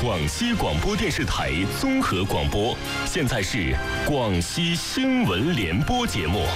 广西广播电视台综合广播，现在是广西新闻联播节目。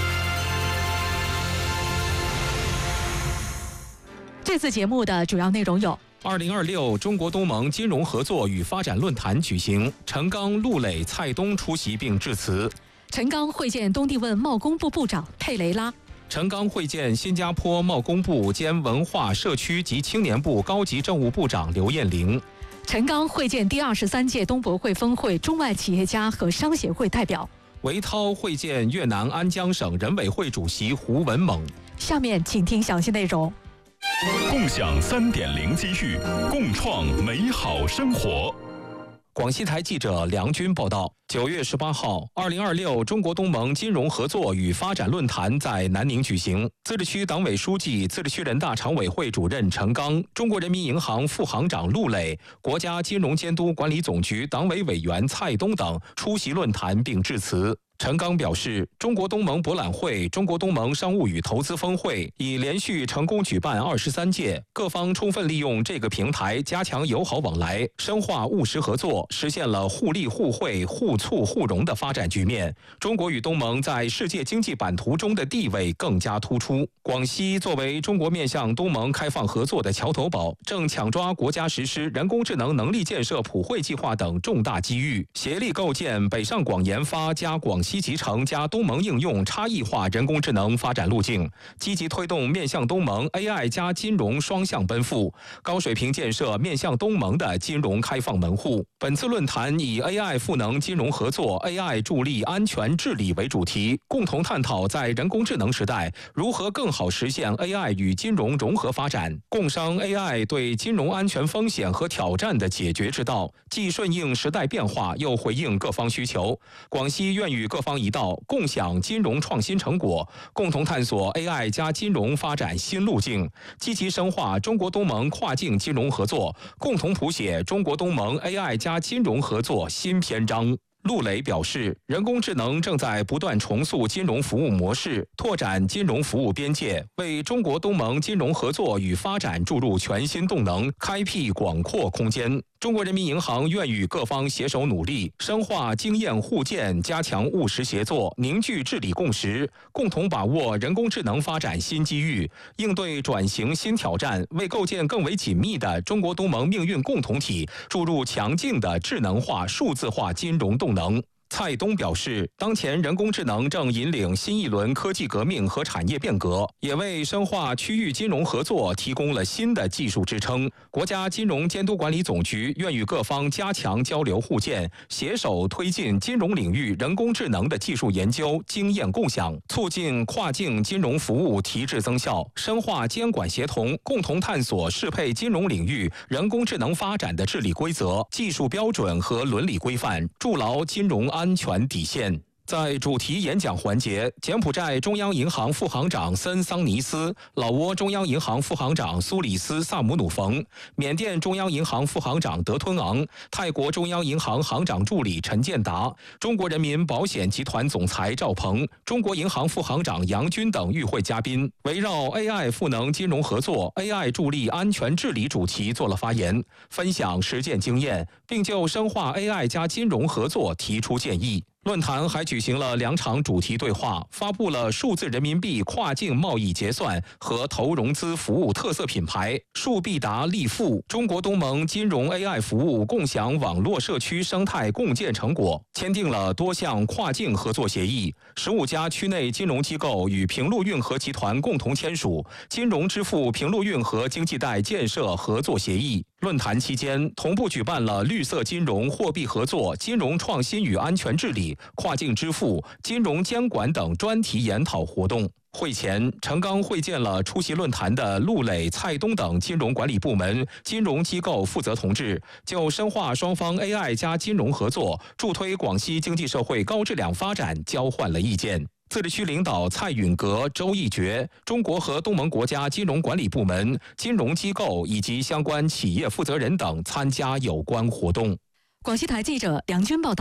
这次节目的主要内容有 ：2026中国东盟金融合作与发展论坛举行，陈刚、陆磊、蔡东出席并致辞。 陈刚会见东帝汶贸工部部长佩雷拉。 陈刚会见新加坡贸工部兼文化社区及青年部高级政务部长刘艳玲。 陈刚会见第23届东博会峰会中外企业家和商协会代表。 韦涛会见越南安江省人委会主席胡文猛。 下面请听详细内容。 共享3.0机遇，共创美好生活。 广西台记者梁军报道，9月18号，2026中国东盟金融合作与发展论坛在南宁举行。自治区党委书记、自治区人大常委会主任陈刚、中国人民银行副行长陆磊、国家金融监督管理总局党委委员蔡东等出席论坛并致辞。陈刚表示，中国东盟博览会、中国东盟商务与投资峰会已连续成功举办23届，各方充分利用这个平台加强友好往来，深化务实合作，实现了互利互惠、互促互荣的发展局面。中国与东盟在世界经济版图中的地位更加突出。广西作为中国面向东盟开放合作的桥头堡，正抢抓国家实施人工智能能力建设普惠计划等重大机遇，协力构建北上广研发加广西集成加东盟应用差异化人工智能发展路径，积极推动面向东盟 AI 加金融双向奔赴，高水平建设面向东盟的金融开放门户。本次论坛以 AI 赋能金融合作、AI 助力安全治理为主题，共同探讨在人工智能时代如何更好实现 AI 与金融融合发展，共商 AI 对金融安全风险和挑战的解决之道，既顺应时代变化，又回应各方需求。广西愿与各方一道，共享金融创新成果，共同探索 AI 加金融发展新路径，积极深化中国东盟跨境金融合作，共同谱写中国东盟 AI 加金融合作新篇章。陆磊表示，人工智能正在不断重塑金融服务模式，拓展金融服务边界，为中国东盟金融合作与发展注入全新动能，开辟广阔空间。中国人民银行愿与各方携手努力，深化经验互鉴，加强务实协作，凝聚治理共识，共同把握人工智能发展新机遇，应对转型新挑战，为构建更为紧密的中国东盟命运共同体注入强劲的智能化、数字化金融动能。蔡东表示，当前人工智能正引领新一轮科技革命和产业变革，也为深化区域金融合作提供了新的技术支撑。国家金融监督管理总局愿与各方加强交流互鉴，携手推进金融领域人工智能的技术研究、经验共享，促进跨境金融服务提质增效，深化监管协同，共同探索适配金融领域人工智能发展的治理规则、技术标准和伦理规范，筑牢金融安全底线。在主题演讲环节，柬埔寨中央银行副行长森桑尼斯、老挝中央银行副行长苏里斯萨姆努冯、缅甸中央银行副行长德吞昂、泰国中央银行行长助理陈建达、中国人民保险集团总裁赵鹏、中国银行副行长杨军等与会嘉宾，围绕 AI 赋能金融合作、AI 助力安全治理主题做了发言，分享实践经验，并就深化 AI 加金融合作提出建议。论坛还举行了2场主题对话，发布了数字人民币跨境贸易结算和投融资服务特色品牌数必达立富中国东盟金融 AI 服务共享网络社区生态共建成果，签订了多项跨境合作协议，15家区内金融机构与平陆运河集团共同签署金融支付平陆运河经济带建设合作协议。论坛期间，同步举办了绿色金融、货币合作、金融创新与安全治理、跨境支付、金融监管等专题研讨活动。会前，陈刚会见了出席论坛的陆磊、蔡东等金融管理部门、金融机构负责同志，就深化双方 AI 加金融合作，助推广西经济社会高质量发展交换了意见。自治区领导蔡允格、周义觉、中国和东盟国家金融管理部门、金融机构以及相关企业负责人等参加有关活动。 广西台记者梁军报道。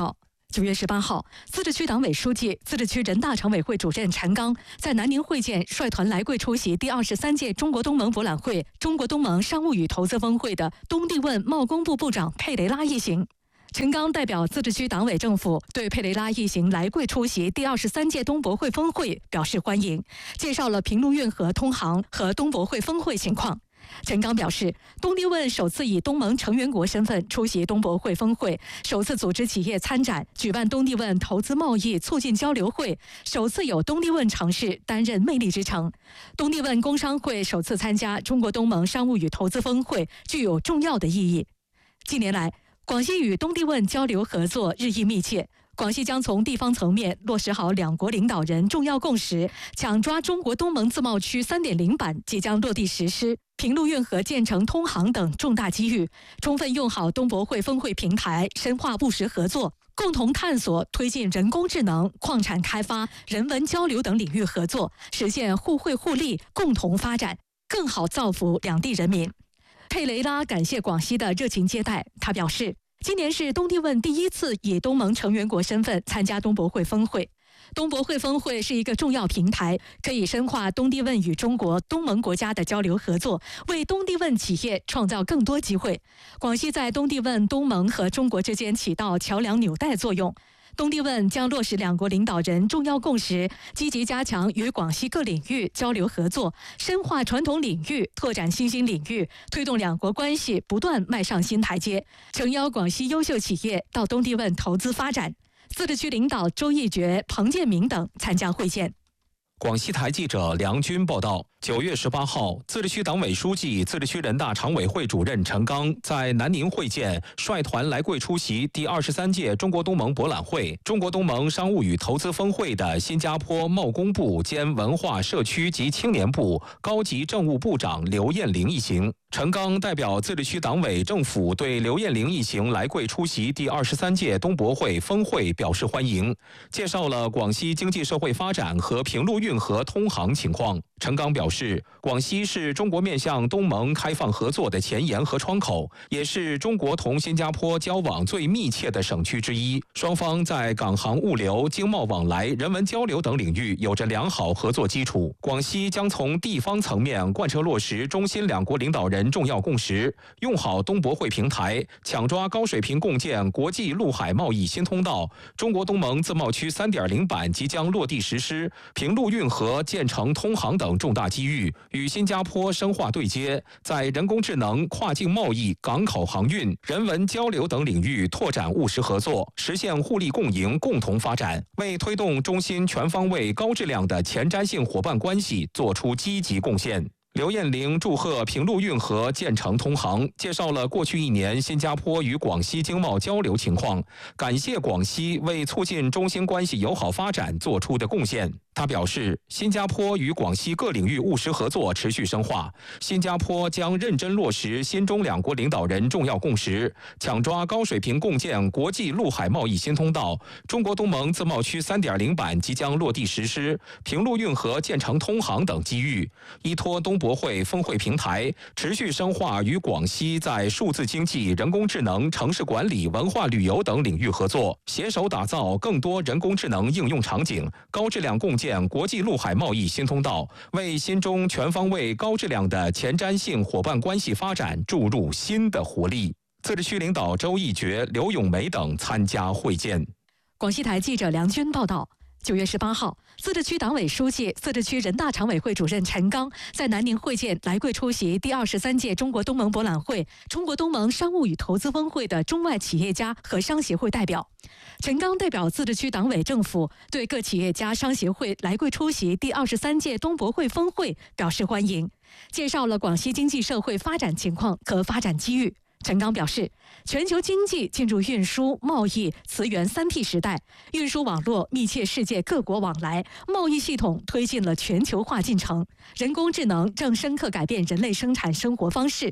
9月18号，自治区党委书记、自治区人大常委会主任陈刚在南宁会见率团来贵出席第23届中国东盟博览会、中国东盟商务与投资峰会的东帝汶贸工部部长佩雷拉一行。陈刚代表自治区党委政府对佩雷拉一行来贵出席第23届东博会峰会表示欢迎，介绍了平陆运河通航和东博会峰会情况。陈刚表示，东帝汶首次以东盟成员国身份出席东博会峰会，首次组织企业参展，举办东帝汶投资贸易促进交流会，首次有东帝汶城市担任魅力之城。东帝汶工商会首次参加中国东盟商务与投资峰会，具有重要的意义。近年来，广西与东帝汶交流合作日益密切。广西将从地方层面落实好两国领导人重要共识，抢抓中国东盟自贸区3.0版即将落地实施、平陆运河建成通航等重大机遇，充分用好东博会峰会平台，深化务实合作，共同探索推进人工智能、矿产开发、人文交流等领域合作，实现互惠互利、共同发展，更好造福两地人民。佩雷拉感谢广西的热情接待，他表示，今年是东帝汶第一次以东盟成员国身份参加东博会峰会。东博会峰会是一个重要平台，可以深化东帝汶与中国、东盟国家的交流合作，为东帝汶企业创造更多机会。广西在东帝汶、东盟和中国之间起到桥梁纽带作用。东帝汶将落实两国领导人重要共识，积极加强与广西各领域交流合作，深化传统领域，拓展新兴领域，推动两国关系不断迈上新台阶，诚邀广西优秀企业到东帝汶投资发展。自治区领导周一觉、彭建明等参加会见。 广西台记者梁军报道，9月18号，自治区党委书记、自治区人大常委会主任陈刚在南宁会见率团来贵出席第23届中国东盟博览会、中国东盟商务与投资峰会的新加坡贸工部兼文化社区及青年部高级政务部长刘艳玲一行。陈刚代表自治区党委政府对刘艳玲一行来贵出席第23届东博会峰会表示欢迎，介绍了广西经济社会发展和平陆运河通航情况。陈刚表示，广西是中国面向东盟开放合作的前沿和窗口，也是中国同新加坡交往最密切的省区之一。双方在港航物流、经贸往来、人文交流等领域有着良好合作基础。广西将从地方层面贯彻落实中新两国领导人重要共识，用好东博会平台，抢抓高水平共建国际陆海贸易新通道。中国东盟自贸区3.0版即将落地实施，平陆运河建成通航等重大机遇，与新加坡深化对接，在人工智能、跨境贸易、港口航运、人文交流等领域拓展务实合作，实现互利共赢、共同发展，为推动中新全方位、高质量的前瞻性伙伴关系做出积极贡献。刘艳玲祝贺平陆运河建成通航，介绍了过去1年新加坡与广西经贸交流情况，感谢广西为促进中新关系友好发展做出的贡献。他表示，新加坡与广西各领域务实合作持续深化，新加坡将认真落实新中两国领导人重要共识，抢抓高水平共建国际陆海贸易新通道。中国东盟自贸区3.0版即将落地实施，平陆运河建成通航等机遇，依托东博会峰会平台，持续深化与广西在数字经济、人工智能、城市管理、文化旅游等领域合作，携手打造更多人工智能应用场景，高质量共建国际陆海贸易新通道，为新中全方位高质量的前瞻性伙伴关系发展注入新的活力。自治区领导周一觉、刘永梅等参加会见。 广西台记者梁军报道。9月18号，自治区党委书记、自治区人大常委会主任陈刚在南宁会见来贵出席第23届中国东盟博览会、中国东盟商务与投资峰会的中外企业家和商协会代表。陈刚代表自治区党委政府对各企业家商协会来贵出席第23届东博会峰会表示欢迎，介绍了广西经济社会发展情况和发展机遇。陈刚表示，全球经济进入运输、贸易、磁源3T 时代，运输网络密切世界各国往来，贸易系统推进了全球化进程，人工智能正深刻改变人类生产生活方式。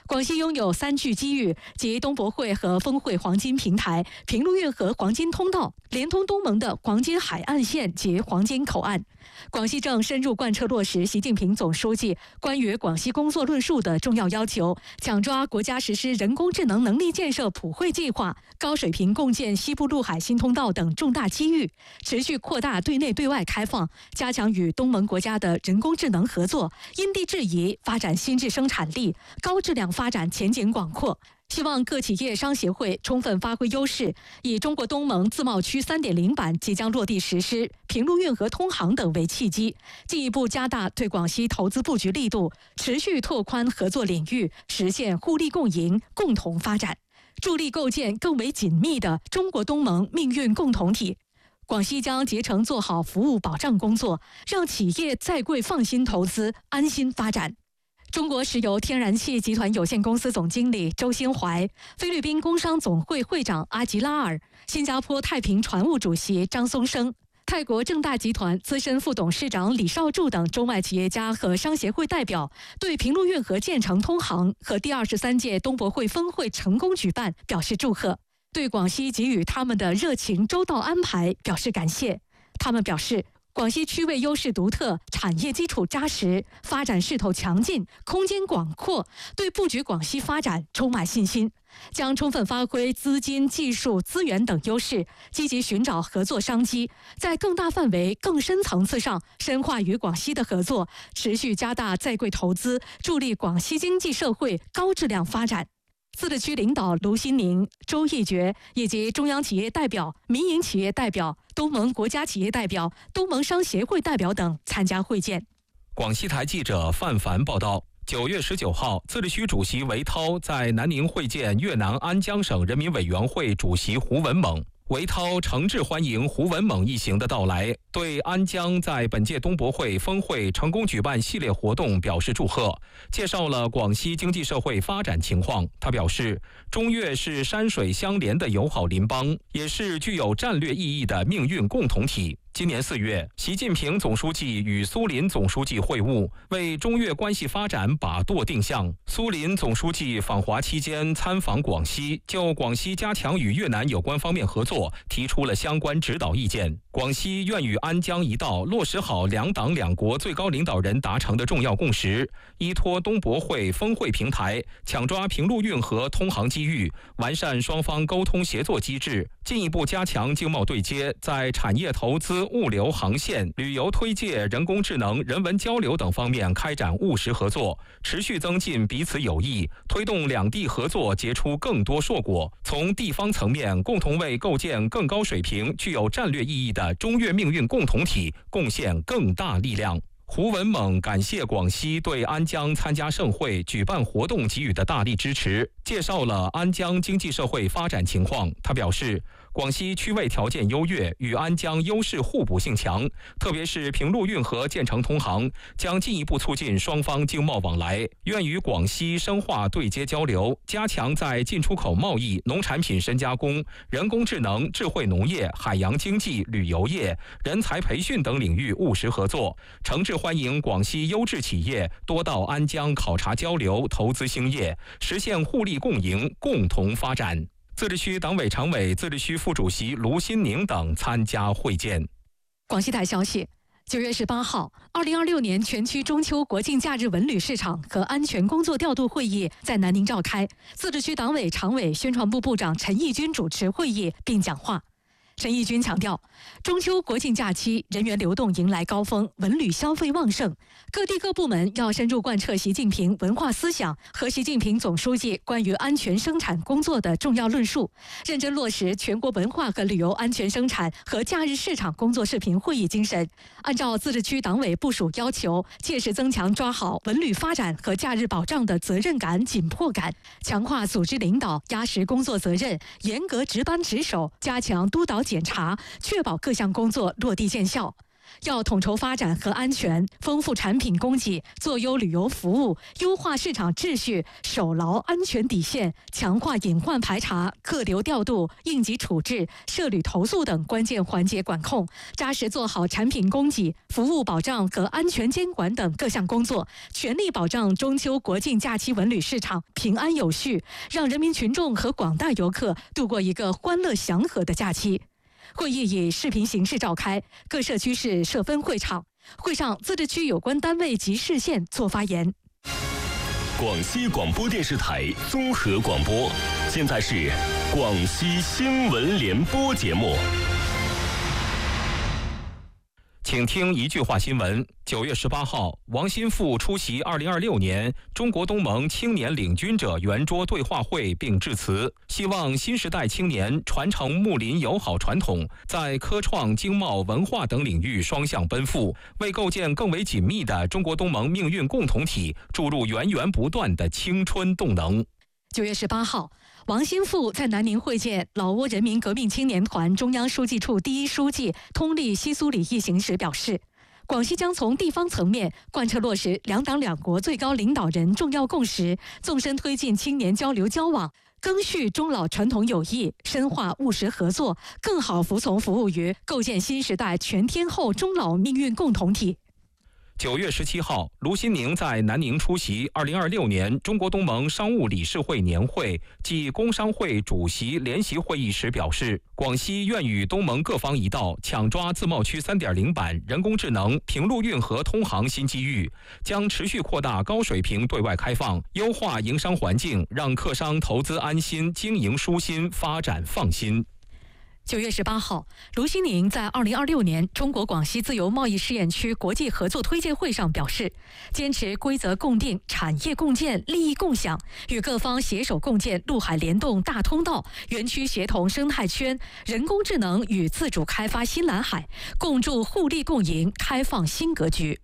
广西拥有3巨机遇，即东博会和峰会黄金平台、平陆运河黄金通道，连通东盟的黄金海岸线及黄金口岸。广西正深入贯彻落实习近平总书记关于广西工作论述的重要要求，抢抓国家实施人工智能能力建设普惠计划、高水平共建西部陆海新通道等重大机遇，持续扩大对内对外开放，加强与东盟国家的人工智能合作，因地制宜发展新质生产力，高质量发展前景广阔。希望各企业商协会充分发挥优势，以中国东盟自贸区 3.0 版即将落地实施、平陆运河通航等为契机，进一步加大对广西投资布局力度，持续拓宽合作领域，实现互利共赢、共同发展，助力构建更为紧密的中国东盟命运共同体。广西将竭诚做好服务保障工作，让企业在贵放心投资、安心发展。中国石油天然气集团有限公司总经理周新怀、菲律宾工商总会会长阿吉拉尔、新加坡太平船务主席张松生、泰国正大集团资深副董事长李少柱等中外企业家和商协会代表，对平陆运河建成通航和第23届东博会峰会成功举办表示祝贺，对广西给予他们的热情周到安排表示感谢。他们表示，广西区位优势独特，产业基础扎实，发展势头强劲，空间广阔，对布局广西发展充满信心，将充分发挥资金、技术、资源等优势，积极寻找合作商机，在更大范围、更深层次上深化与广西的合作，持续加大在贵投资，助力广西经济社会高质量发展。自治区领导卢新宁、周义觉以及中央企业代表、民营企业代表、东盟国家企业代表、东盟商协会代表等参加会见。 广西台记者范凡报道。9月19号，自治区主席韦涛在南宁会见越南安江省人民委员会主席胡文猛。韦涛诚挚欢迎胡文猛一行的到来，对安江在本届东博会峰会成功举办系列活动表示祝贺，介绍了广西经济社会发展情况。他表示，中越是山水相连的友好邻邦，也是具有战略意义的命运共同体。今年4月，习近平总书记与苏林总书记会晤，为中越关系发展把舵定向。苏林总书记访华期间参访广西，就广西加强与越南有关方面合作提出了相关指导意见。广西愿与安江一道落实好两党两国最高领导人达成的重要共识，依托东博会峰会平台，抢抓平陆运河通航机遇，完善双方沟通协作机制，进一步加强经贸对接，在产业投资、物流航线、旅游推介、人工智能、人文交流等方面开展务实合作，持续增进彼此友谊，推动两地合作结出更多硕果。从地方层面，共同为构建更高水平、具有战略意义的中越命运共同体贡献更大力量。胡文猛感谢广西对安江参加盛会、举办活动给予的大力支持，介绍了安江经济社会发展情况。他表示，广西区位条件优越，与安江优势互补性强，特别是平陆运河建成通航，将进一步促进双方经贸往来，愿与广西深化对接交流，加强在进出口贸易、农产品深加工、人工智能、智慧农业、海洋经济、旅游业、人才培训等领域务实合作，诚挚欢迎广西优质企业多到安江考察交流、投资兴业，实现互利共赢、共同发展。自治区党委常委、自治区副主席卢新宁等参加会见。 广西台消息，9月18号，2026年全区中秋国庆假日文旅市场和安全工作调度会议在南宁召开，自治区党委常委、宣传部部长陈义军主持会议并讲话。陈义军强调，中秋国庆假期人员流动迎来高峰，文旅消费旺盛，各地各部门要深入贯彻习近平文化思想和习近平总书记关于安全生产工作的重要论述，认真落实全国文化和旅游安全生产和假日市场工作视频会议精神，按照自治区党委部署要求，切实增强抓好文旅发展和假日保障的责任感、紧迫感，强化组织领导，压实工作责任，严格值班值守，加强督导检查，确保各项工作落地见效。 要统筹发展和安全，丰富产品供给，做优旅游服务，优化市场秩序，守牢安全底线，强化隐患排查、客流调度、应急处置、涉旅投诉等关键环节管控，扎实做好产品供给、服务保障和安全监管等各项工作，全力保障中秋国庆假期文旅市场平安有序，让人民群众和广大游客度过一个欢乐祥和的假期。会议以视频形式召开，各社区市设分会场。会上，自治区有关单位及市县作发言。 广西广播电视台综合广播，现在是广西新闻联播节目。 请听一句话新闻。9月18号，王新富出席2026年中国东盟青年领军者圆桌对话会并致辞，希望新时代青年传承睦邻友好传统，在科创、经贸、文化等领域双向奔赴，为构建更为紧密的中国东盟命运共同体注入源源不断的青春动能。 9月18号，王新富在南宁会见老挝人民革命青年团中央书记处第一书记通力西苏里一行时表示，广西将从地方层面贯彻落实两党两国最高领导人重要共识，纵深推进青年交流交往，赓续中老传统友谊，深化务实合作，更好服从服务于构建新时代全天候中老命运共同体。 9月17号，卢新宁在南宁出席2026年中国东盟商务理事会年会暨工商会主席联席会议时表示，广西愿与东盟各方一道，抢抓自贸区3.0版人工智能、平陆运河通航新机遇，将持续扩大高水平对外开放，优化营商环境，让客商投资安心、经营舒心、发展放心。 9月18号，卢新宁在2026年中国广西自由贸易试验区国际合作推介会上表示，坚持规则共定、产业共建、利益共享，与各方携手共建陆海联动大通道、园区协同生态圈、人工智能与自主开发新蓝海，共筑互利共赢开放新格局。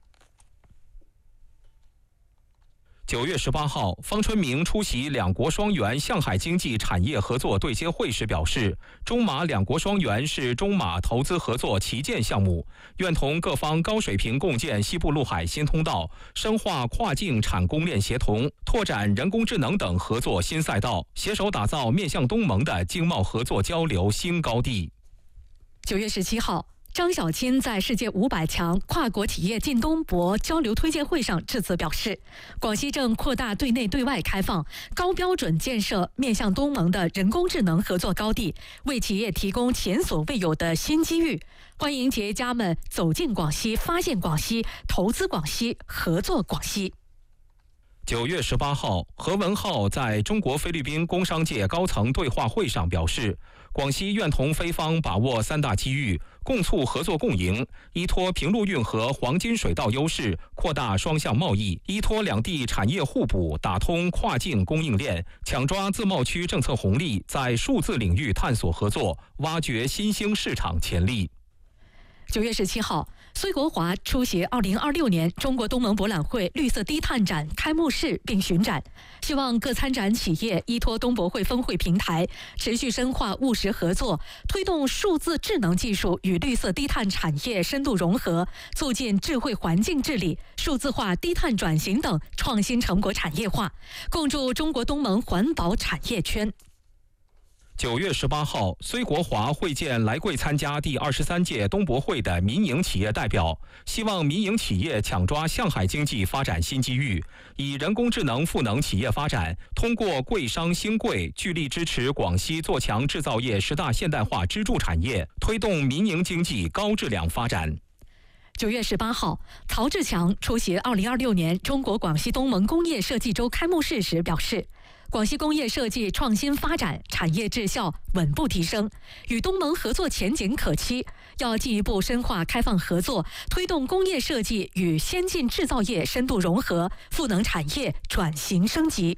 9月18号，方春明出席两国双园象海经济产业合作对接会时表示，中马两国双园是中马投资合作旗舰项目，愿同各方高水平共建西部陆海新通道，深化跨境产供链协同，拓展人工智能等合作新赛道，携手打造面向东盟的经贸合作交流新高地。 9月17号。张晓钦在世界500强跨国企业进东博交流推介会上致辞表示，广西正扩大对内对外开放，高标准建设面向东盟的人工智能合作高地，为企业提供前所未有的新机遇。欢迎企业家们走进广西，发现广西，投资广西，合作广西。 9月18号，何文浩在中国菲律宾工商界高层对话会上表示，广西愿同菲方把握3大机遇，共促合作共赢，依托平陆运河黄金水道优势，扩大双向贸易，依托两地产业互补，打通跨境供应链，抢抓自贸区政策红利，在数字领域探索合作，挖掘新兴市场潜力。 9月17号，崔国华出席2026年中国东盟博览会绿色低碳展开幕式并巡展，希望各参展企业依托东博会峰会平台，持续深化务实合作，推动数字智能技术与绿色低碳产业深度融合，促进智慧环境治理、数字化、低碳转型等创新成果产业化，共筑中国东盟环保产业圈。 9月18号，崔国华会见来贵参加第23届东博会的民营企业代表，希望民营企业抢抓象海经济发展新机遇，以人工智能赋能企业发展，通过贵商兴贵，聚力支持广西做强制造业10大现代化支柱产业，推动民营经济高质量发展。 9月18号，曹志强出席2026年中国广西东盟工业设计周开幕式时表示，广西工业设计创新发展，产业质效稳步提升，与东盟合作前景可期。要进一步深化开放合作，推动工业设计与先进制造业深度融合，赋能产业转型升级。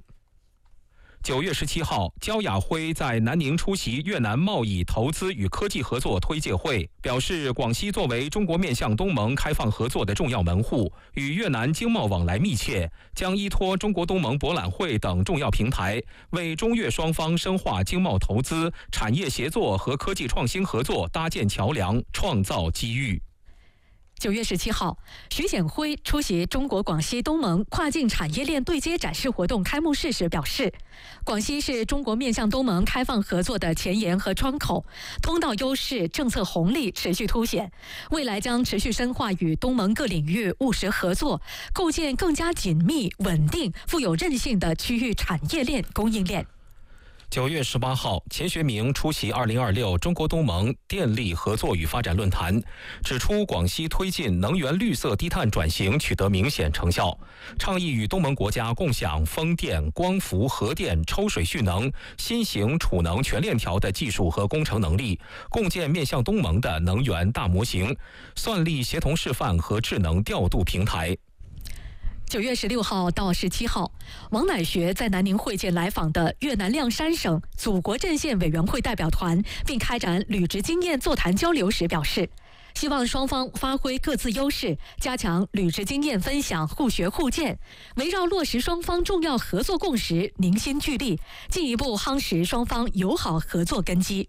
9月17号，焦亚辉在南宁出席越南贸易、投资与科技合作推介会，表示广西作为中国面向东盟开放合作的重要门户，与越南经贸往来密切，将依托中国东盟博览会等重要平台，为中越双方深化经贸投资、产业协作和科技创新合作搭建桥梁，创造机遇。 9月17号，徐显辉出席中国广西东盟跨境产业链对接展示活动开幕式时表示，广西是中国面向东盟开放合作的前沿和窗口，通道优势、政策红利持续凸显，未来将持续深化与东盟各领域务实合作，构建更加紧密、稳定、富有韧性的区域产业链、供应链。 9月18号，钱学明出席2026中国东盟电力合作与发展论坛，指出广西推进能源绿色低碳转型取得明显成效，倡议与东盟国家共享风电、光伏、核电、抽水蓄能、新型储能全链条的技术和工程能力，共建面向东盟的能源大模型，算力协同示范和智能调度平台。 9月16号到17号，王乃学在南宁会见来访的越南谅山省祖国阵线委员会代表团，并开展履职经验座谈交流时表示，希望双方发挥各自优势，加强履职经验分享，互学互鉴，围绕落实双方重要合作共识，凝心聚力，进一步夯实双方友好合作根基。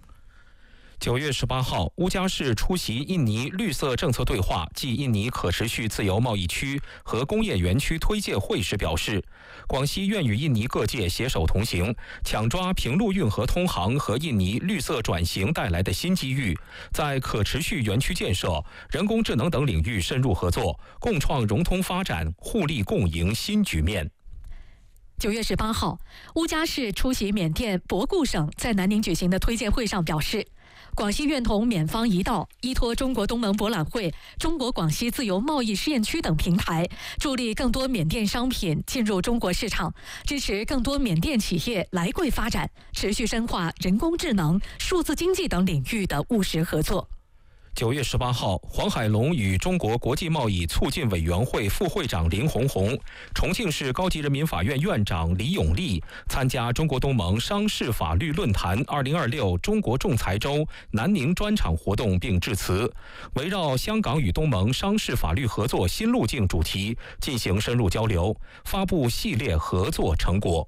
9月18号，乌加市出席印尼绿色政策对话暨印尼可持续自由贸易区和工业园区推介会时表示，广西愿与印尼各界携手同行，抢抓平陆运河通航和印尼绿色转型带来的新机遇，在可持续园区建设、人工智能等领域深入合作，共创融通发展、互利共赢新局面。 9月18号，乌加市出席缅甸博固省在南宁举行的推荐会上表示，广西愿同缅方一道，依托中国东盟博览会、中国广西自由贸易试验区等平台，助力更多缅甸商品进入中国市场，支持更多缅甸企业来柜发展，持续深化人工智能、数字经济等领域的务实合作。 9月18号，黄海龙与中国国际贸易促进委员会副会长林鸿鸿、重庆市高级人民法院院长李永利参加中国东盟商事法律论坛2026中国仲裁周南宁专场活动并致辞，围绕香港与东盟商事法律合作新路径主题进行深入交流，发布系列合作成果。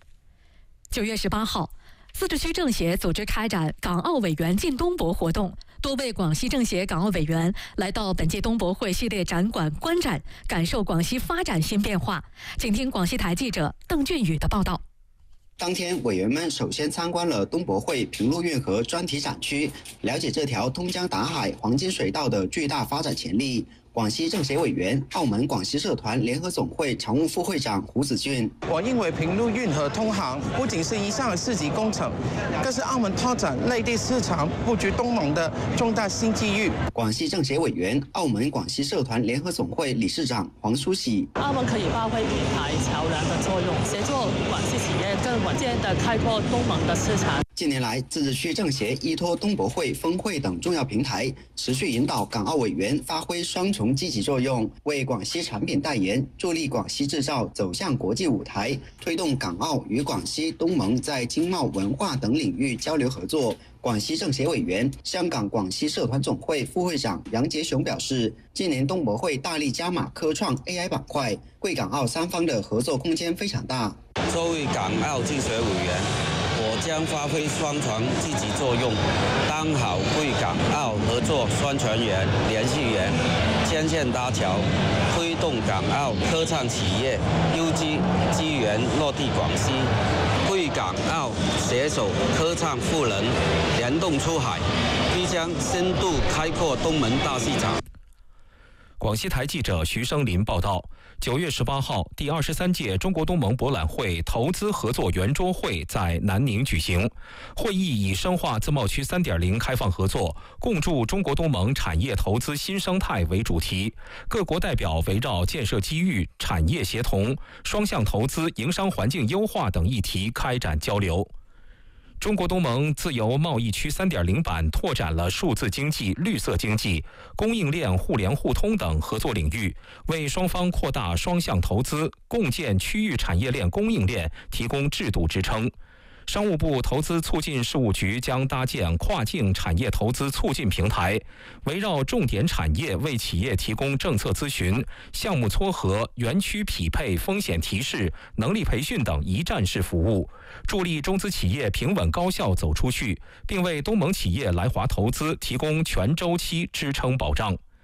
9月18号，自治区政协组织开展港澳委员进东博活动，多位广西政协港澳委员来到本届东博会系列展馆观展，感受广西发展新变化。请听广西台记者邓俊宇的报道。 当天，委员们首先参观了东博会平陆运河专题展区，了解这条通江达海黄金水道的巨大发展潜力。广西政协委员、澳门广西社团联合总会常务副会长胡子俊， 我认为平陆运河通航不仅是一项市级工程，更是澳门拓展内地市场、布局东盟的重大新机遇。 广西政协委员、澳门广西社团联合总会理事长黄淑喜， 澳门可以发挥平台桥梁的作用，协助广西企业更稳健地开拓东盟的市场。 近年来，自治区政协依托东博会、峰会等重要平台，持续引导港澳委员发挥双重积极作用，为广西产品代言，助力广西制造走向国际舞台，推动港澳与广西、东盟在经贸、文化等领域交流合作。广西政协委员、香港广西社团总会副会长杨杰雄表示，今年东博会大力加码科创 AI 板块，贵港澳三方的合作空间非常大。 作为港澳竞选委员，我将发挥双重积极作用，当好贵港澳合作宣传员、联系员，牵线搭桥，推动港澳科创企业优质资源落地广西。贵港澳携手科创赋能，联动出海，必将深度开阔东盟大市场。 广西台记者徐生林报道，9月18号，第23届中国东盟博览会投资合作圆桌会在南宁举行。会议以深化自贸区3.0开放合作，共筑中国东盟产业投资新生态为主题，各国代表围绕建设机遇、产业协同、双向投资、营商环境优化等议题开展交流。中国东盟自由贸易区3.0版拓展了数字经济、绿色经济、供应链互联互通等合作领域，为双方扩大双向投资、共建区域产业链供应链提供制度支撑。商务部投资促进事务局将搭建跨境产业投资促进平台，围绕重点产业为企业提供政策咨询、项目撮合、园区匹配、风险提示、能力培训等一站式服务，助力中资企业平稳高效走出去，并为东盟企业来华投资提供全周期支撑保障。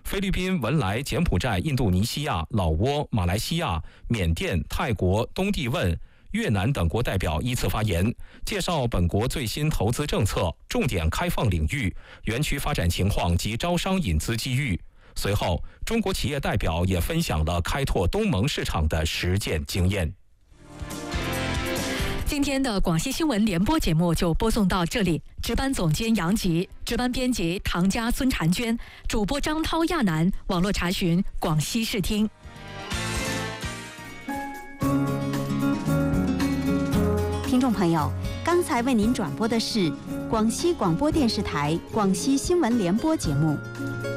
菲律宾、文莱、柬埔寨、印度尼西亚、老挝、马来西亚、缅甸、泰国、东帝汶、越南等国代表依次发言，介绍本国最新投资政策、重点开放领域、园区发展情况及招商引资机遇。随后，中国企业代表也分享了开拓东盟市场的实践经验。 今天的广西新闻联播节目就播送到这里，值班总监杨吉，值班编辑唐佳、孙婵娟，主播张涛、亚楠，网络查询广西视听。 听众朋友，刚才为您转播的是广西广播电视台广西新闻联播节目。